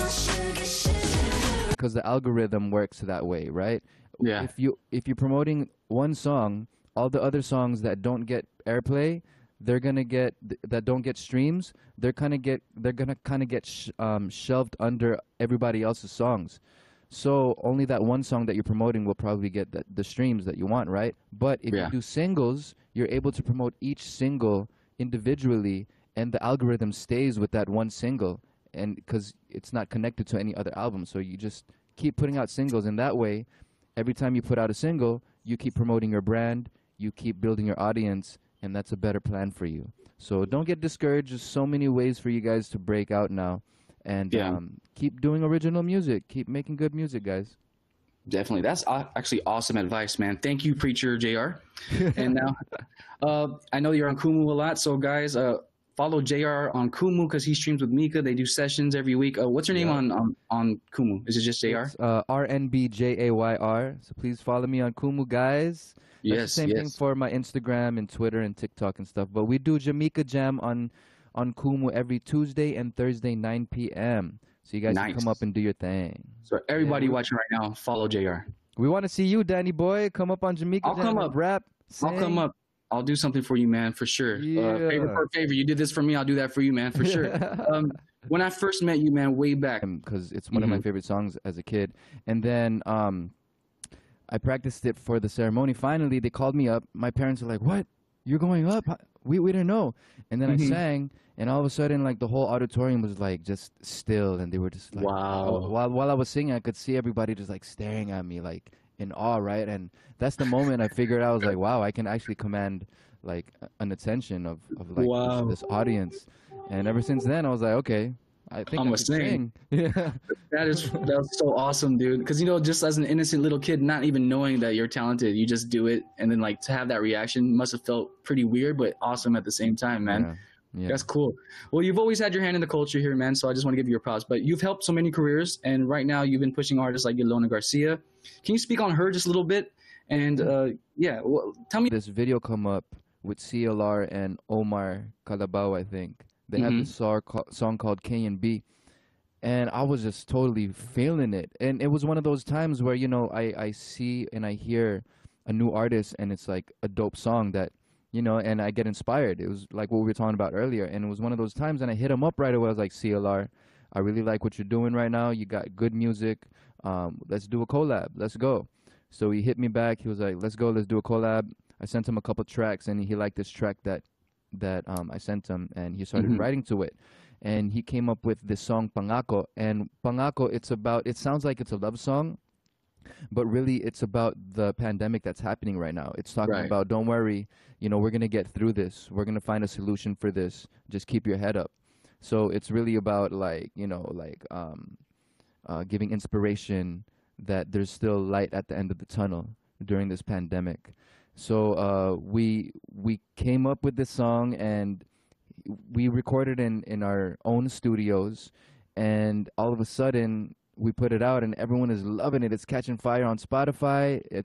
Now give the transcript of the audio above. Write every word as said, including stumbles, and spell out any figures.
because the algorithm works that way, right? Yeah. If you if you're promoting one song, all the other songs that don't get airplay, they're gonna get that don't get streams. They're kind of get they're gonna kind of get sh- um, shoved under everybody else's songs. So only that one song that you're promoting will probably get the, the streams that you want, right? But if Yeah. you do singles, you're able to promote each single individually, and the algorithm stays with that one single, and because it's not connected to any other album, so you just keep putting out singles, and that way, every time you put out a single, you keep promoting your brand, you keep building your audience, and that's a better plan for you. So don't get discouraged. There's so many ways for you guys to break out now. And Yeah. um, keep doing original music. Keep making good music, guys. Definitely. That's uh, actually awesome advice, man. Thank you, Preacher J R. And now, uh, I know you're on Kumu a lot, so guys, uh, follow J R on Kumu because he streams with Mika. They do sessions every week. Uh, what's your name Yeah. on, on on Kumu? Is it just J R? It's uh, R N B J A Y R. So please follow me on Kumu, guys. That's the Yes, same thing yes. for my Instagram and Twitter and TikTok and stuff. But we do Jamaica Jam on on Kumu every Tuesday and Thursday, nine p.m. So you guys can Nice. come up and do your thing. So everybody Yeah. watching right now, follow J R. We want to see you, Danny boy. Come up on Jamaica I'll Jam come and up. rap. I'll come sing. up. I'll do something for you, man, for sure. Uh, favor Yeah. for a favor. You did this for me. I'll do that for you, man, for sure. um, when I first met you, man, way back. Because it's one of my Mhm. favorite songs as a kid. And then um, I practiced it for the ceremony. Finally, they called me up. My parents were like, "What? You're going up? How- We we didn't know." And then Mhm. I sang, and all of a sudden, like the whole auditorium was like just still, and they were just like, Wow. While while I was singing, I could see everybody just like staring at me, like in awe, right? And that's the moment I figured out. I was like, "Wow, I can actually command like a- an attention of of like Wow. this, this audience." And ever since then, I was like, "Okay, I think I'ma I can sing. sing." Yeah. That is that was so awesome, dude. Because you know, just as an innocent little kid, not even knowing that you're talented, you just do it, and then like to have that reaction must have felt pretty weird, but awesome at the same time, man. Yeah. Yeah. That's cool. Well, you've always had your hand in the culture here, man. So I just want to give you your props. But you've helped so many careers, and right now you've been pushing artists like Ilona Garcia. Can you speak on her just a little bit? And uh, yeah, well, tell me. This video come up with C L R and Omar Calabao, I think. They had Mhm. this song, ca- song called K and B. And I was just totally feeling it. And it was one of those times where, you know, I, I see and I hear a new artist and it's like a dope song that, you know, and I get inspired. It was like what we were talking about earlier. And it was one of those times and I hit him up right away. I was like, C L R, I really like what you're doing right now. You got good music. Um, let's do a collab. Let's go. So he hit me back. He was like, let's go. Let's do a collab. I sent him a couple tracks and he liked this track that that um, I sent him, and he started Mhm. writing to it. And he came up with this song Pangako. And Pangako, it's about, it sounds like it's a love song, but really it's about the pandemic that's happening right now. It's talking Right. about, don't worry, you know, we're going to get through this. We're going to find a solution for this. Just keep your head up. So it's really about like, you know, like um, uh, giving inspiration that there's still light at the end of the tunnel during this pandemic. So uh, we we came up with this song and we recorded in, in our own studios, and all of a sudden we put it out and everyone is loving it. It's catching fire on Spotify. It,